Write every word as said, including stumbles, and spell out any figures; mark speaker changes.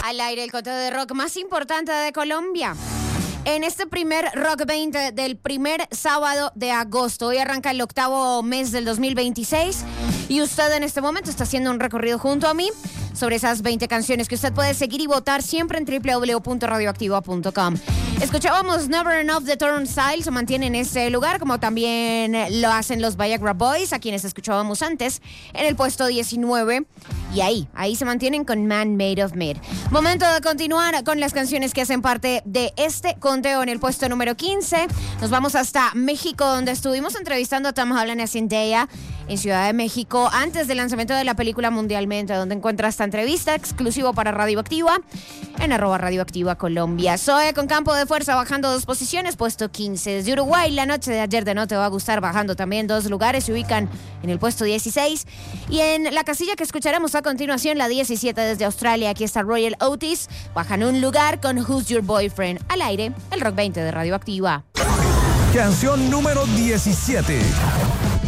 Speaker 1: Al aire, el conteo de rock más importante de Colombia. En este primer Rock veinte del primer sábado de agosto. Hoy arranca el octavo mes del dos mil veintiséis y usted en este momento está haciendo un recorrido junto a mí sobre esas veinte canciones que usted puede seguir y votar siempre en doble u doble u doble u punto radioactiva punto com. Escuchábamos Never Enough de Turnstile, se mantiene en ese lugar, como también lo hacen los Viagra Boys, a quienes escuchábamos antes, en el puesto diecinueve. Y ahí, ahí se mantienen con Man Made of Mid. Momento de continuar con las canciones que hacen parte de este conteo en el puesto número quince. Nos vamos hasta México, donde estuvimos entrevistando a Tom Holland y Zendaya en Ciudad de México antes del lanzamiento de la película mundialmente, donde encuentra esta entrevista exclusivo para Radioactiva en arroba Radioactiva Colombia. Zoe con Campo de Fuerza bajando dos posiciones, puesto quince. Desde Uruguay, La Noche de Ayer de No Te Va a Gustar bajando también dos lugares, se ubican en el puesto dieciséis. Y en la casilla que escucharemos a continuación, la diecisiete desde Australia, aquí está Royal Otis, bajan un lugar con Who's Your Boyfriend. Al aire, el Rock veinte de Radioactiva.
Speaker 2: Canción número diecisiete.